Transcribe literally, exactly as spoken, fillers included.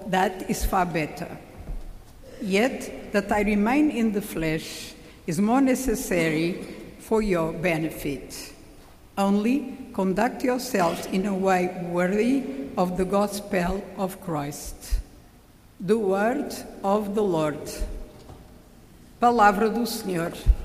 that is far better. Yet that I remain in the flesh is more necessary for your benefit. Only conduct yourselves in a way worthy of the gospel of Christ. The word of the Lord. Palavra do Senhor.